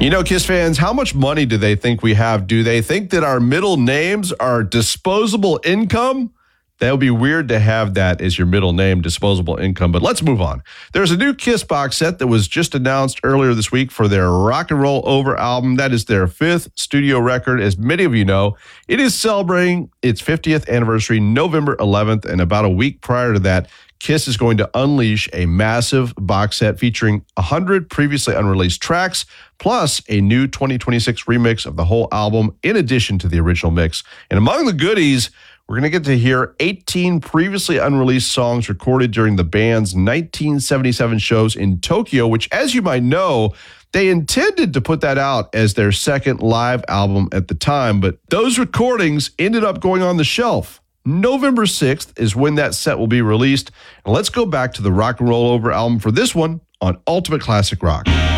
Kiss fans, how much money do they think we have? Do they think that our middle names are disposable income? That would be weird to have that as your middle name, disposable income. But let's move on. There's a new Kiss box set that was just announced earlier this week for their Rock and Roll Over album. That is their 5th studio record. As many of you know, it is celebrating its 50th anniversary November 11th. And about a week prior to that, Kiss is going to unleash a massive box set featuring 100 previously unreleased tracks, plus a new 2026 remix of the whole album, in addition to the original mix. And among the goodies, we're going to get to hear 18 previously unreleased songs recorded during the band's 1977 shows in Tokyo, which, as you might know, they intended to put that out as their second live album at the time, but those recordings ended up going on the shelf. November 6th is when that set will be released. And let's go back to the Rock and Roll Over album for this one on Ultimate Classic Rock.